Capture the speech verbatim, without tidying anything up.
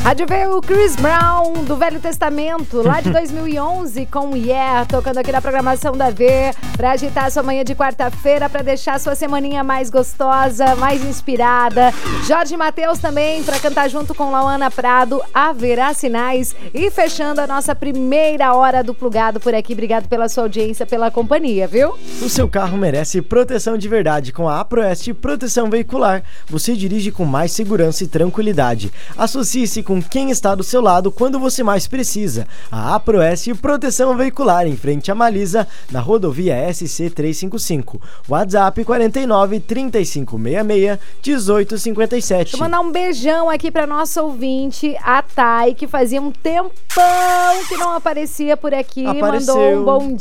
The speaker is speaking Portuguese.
Rádio veio o Chris Brown, do Velho Testamento, lá de dois mil e onze, com Yeah, tocando aqui na programação da V, pra agitar a sua manhã de quarta-feira, pra deixar a sua semaninha mais gostosa, mais inspirada. Jorge Mateus também, pra cantar junto com Lauana Prado, Haverá Sinais. E fechando a nossa primeira hora do Plugado por aqui. Obrigado pela sua audiência, pela companhia, viu? O seu carro merece proteção de verdade. Com a Aproeste Proteção Veicular, você dirige com mais segurança e tranquilidade. Associe-se com quem está do seu lado quando você mais precisa. A Aproeste Proteção Veicular, em frente a Malisa, na rodovia S C trezentos e cinquenta e cinco. WhatsApp quarenta e nove, trinta e cinco sessenta e seis, dezoito cinquenta e sete. Vou mandar um beijão aqui pra nossa ouvinte, a Thay, que fazia um tempão que não aparecia por aqui. Apareceu. Mandou um bom